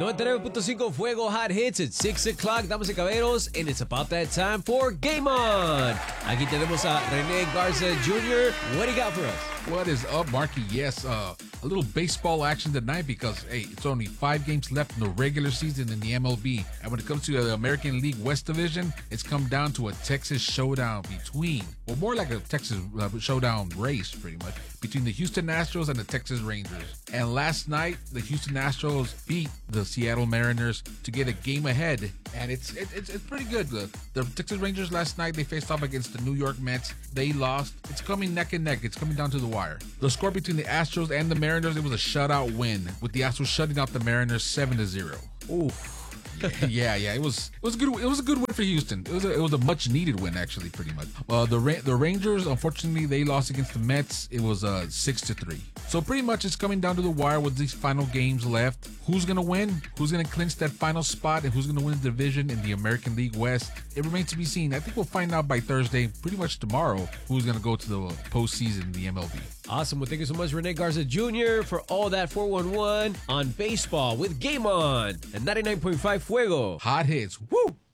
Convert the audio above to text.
99.5 Fuego Hot Hits at 6 o'clock, damas y caballeros, and it's about that time for Game On. Aquí tenemos a Rene Garza Jr. What do you got for us? What is up, Marky? Yes, a little baseball action tonight because, hey, it's only 5 games left in the regular season in the MLB. And when it comes to the American League West Division, it's come down to a Texas showdown between, well, more like a Texas showdown race, pretty much, between the Houston Astros and the Texas Rangers. And last night, the Houston Astros beat the Seattle Mariners to get a game ahead. And it's pretty good. The Texas Rangers last night, they faced off against the New York Mets. They lost. It's coming neck and neck. It's coming down to the wire. The score between the Astros and the Mariners, it was a shutout win, with the Astros shutting out the Mariners 7-0. Oof. Yeah. It was good. It was a good win for Houston. It was a much needed win, actually, pretty much. The Rangers, unfortunately, they lost against the Mets. It was 6-3. So pretty much it's coming down to the wire with these final games left. Who's gonna win? Who's gonna clinch that final spot? And who's gonna win the division in the American League West? It remains to be seen. I think we'll find out by Thursday, pretty much tomorrow, who's gonna go to the postseason in the MLB. Awesome. Well, thank you so much, Rene Garza Jr., for all that 411 on baseball with Game On and 99.5 Fuego Hot hits. Woo!